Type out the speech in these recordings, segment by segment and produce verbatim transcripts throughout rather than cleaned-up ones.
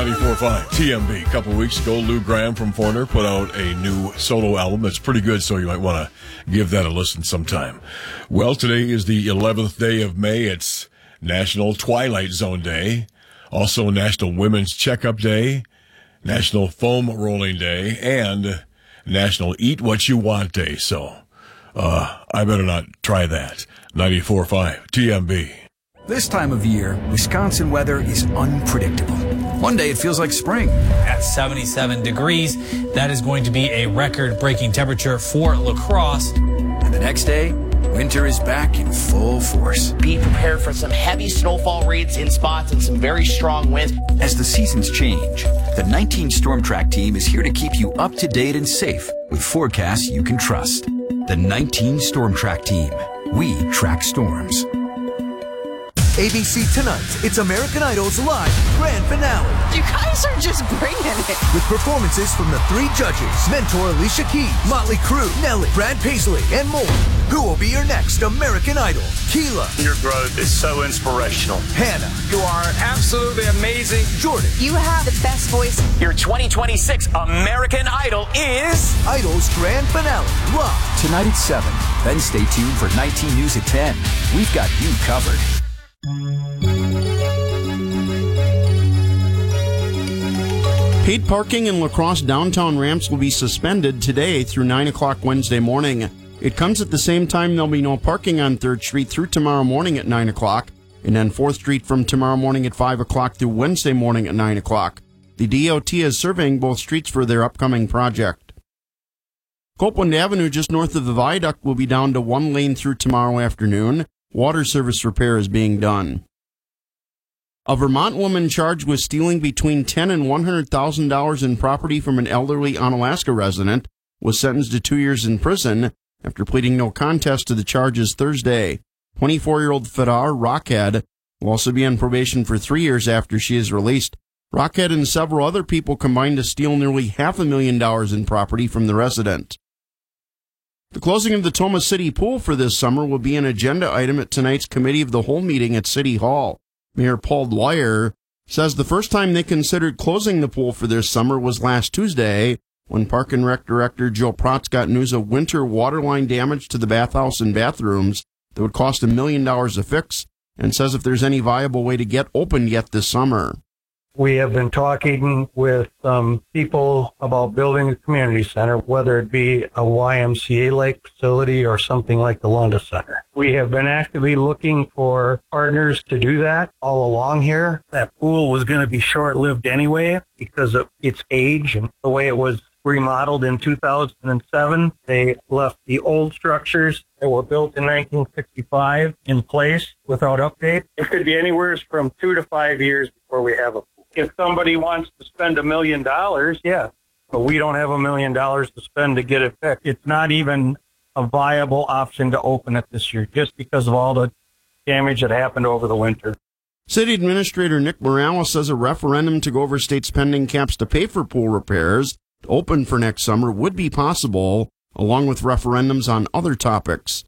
ninety-four point five T M B. A couple of weeks ago, Lou Graham from Foreigner put out a new solo album that's pretty good, so you might want to give that a listen sometime. Well, today is the eleventh day of May. It's National Twilight Zone Day, also National Women's Checkup Day, National Foam Rolling Day, and National Eat What You Want Day. So, uh, I better not try that. ninety-four point five T M B. This time of year, Wisconsin weather is unpredictable. One day it feels like spring. At seventy-seven degrees, that is going to be a record-breaking temperature for La Crosse. And the next day, winter is back in full force. Be prepared for some heavy snowfall rates in spots and some very strong winds. As the seasons change, the nineteen Storm Track team is here to keep you up to date and safe with forecasts you can trust. The nineteen Storm Track team. We track storms. A B C tonight, it's American Idol's live grand finale. You guys are just bringing it. With performances from the three judges, mentor Alicia Keys, Motley Crue, Nelly, Brad Paisley, and more. Who will be your next American Idol? Keela. Your growth is so inspirational. Hannah. You are absolutely amazing. Jordan. You have the best voice. Your twenty twenty-six American Idol is... Idol's grand finale, live. Tonight at seven. Then stay tuned for nineteen News at ten. We've got you covered. Paid parking in La Crosse downtown ramps will be suspended today through nine o'clock Wednesday morning. It comes at the same time there'll be no parking on third Street through tomorrow morning at nine o'clock, and then fourth Street from tomorrow morning at five o'clock through Wednesday morning at nine o'clock. The D O T is surveying both streets for their upcoming project. Copeland Avenue, just north of the viaduct, will be down to one lane through tomorrow afternoon. Water service repair is being done. A Vermont woman charged with stealing between ten thousand dollars and one hundred thousand dollars in property from an elderly Onalaska resident was sentenced to two years in prison after pleading no contest to the charges Thursday. twenty-four-year-old Fedar Rockhead will also be on probation for three years after she is released. Rockhead and several other people combined to steal nearly half a million dollars in property from the resident. The closing of the Toma City Pool for this summer will be an agenda item at tonight's Committee of the Whole meeting at City Hall. Mayor Paul Dwyer says the first time they considered closing the pool for this summer was last Tuesday, when Park and Rec Director Joe Protz got news of winter waterline damage to the bathhouse and bathrooms that would cost a million dollars to fix, and says if there's any viable way to get open yet this summer. We have been talking with um, people about building a community center, whether it be a Y M C A-like facility or something like the Lunda Center. We have been actively looking for partners to do that all along here. That pool was going to be short-lived anyway because of its age and the way it was remodeled in two thousand seven. They left the old structures that were built in nineteen sixty-five in place without update. It could be anywhere from two to five years before we have a pool. If somebody wants to spend a million dollars, yeah, but we don't have a million dollars to spend to get it fixed. It's not even a viable option to open it this year just because of all the damage that happened over the winter. City Administrator Nick Morales says a referendum to go over state spending caps to pay for pool repairs to open for next summer would be possible, along with referendums on other topics.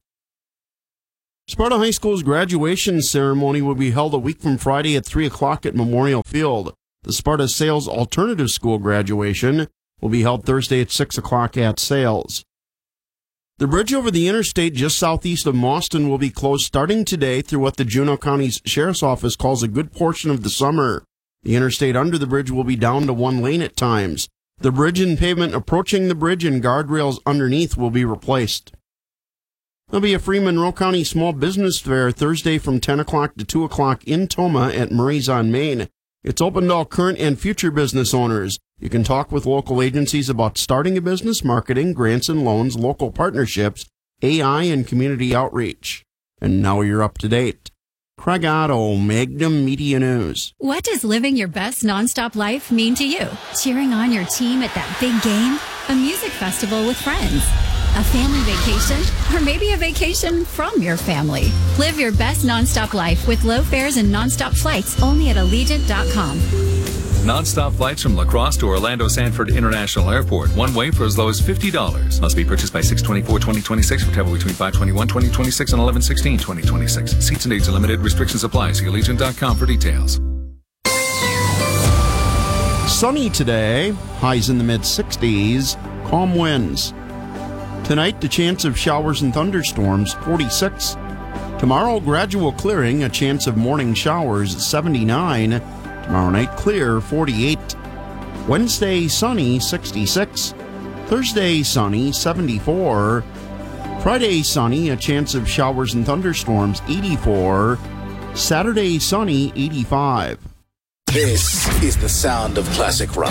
Sparta High School's graduation ceremony will be held a week from Friday at three o'clock at Memorial Field. The Sparta Sales Alternative School graduation will be held Thursday at six o'clock at Sales. The bridge over the interstate just southeast of Mauston will be closed starting today through what the Juneau County's Sheriff's Office calls a good portion of the summer. The interstate under the bridge will be down to one lane at times. The bridge and pavement approaching the bridge and guardrails underneath will be replaced. There'll be a free Monroe County Small Business Fair Thursday from ten o'clock to two o'clock in Toma at Murray's on Main. It's open to all current and future business owners. You can talk with local agencies about starting a business, marketing, grants and loans, local partnerships, A I, and community outreach. And now you're up to date. Craig Otto, Magnum Media News. What does living your best nonstop life mean to you? Cheering on your team at that big game? A music festival with friends? A family vacation? Or maybe a vacation from your family? Live your best nonstop life with low fares and nonstop flights only at Allegiant dot com. Non-stop flights from La Crosse to Orlando Sanford International Airport. One way for as low as fifty dollars. Must be purchased by six twenty-four twenty twenty-six for travel between five twenty-one twenty twenty-six and eleven sixteen twenty twenty-six. Seats and dates are limited. Restrictions apply. See Allegiant dot com for details. Sunny today, highs in the mid-sixties, calm winds. Tonight, the chance of showers and thunderstorms, forty-six. Tomorrow, gradual clearing, a chance of morning showers, seventy-nine. Tomorrow night, clear, forty-eight. Wednesday, sunny, sixty-six. Thursday, sunny, seventy-four. Friday, sunny, a chance of showers and thunderstorms, eighty-four. Saturday, sunny, eighty-five. This is the sound of classic rock.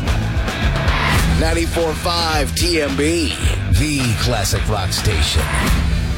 ninety-four point five T M B, the classic rock station.